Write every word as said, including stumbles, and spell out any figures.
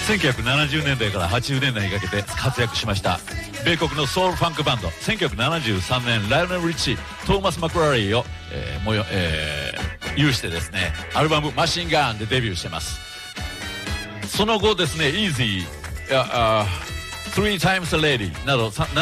せんきゅうひゃくななじゅうねんだいからはちじゅうねんだいにかけて活躍しました米国のソウルファンクバンド、せんきゅうひゃくななじゅうさんねんライオネル・リッチー、トーマス・マクラリーを、えーもよえー、有してですね、アルバム「マシンガン」でデビューしてます。その後ですね、イージー、Three Times a Lady など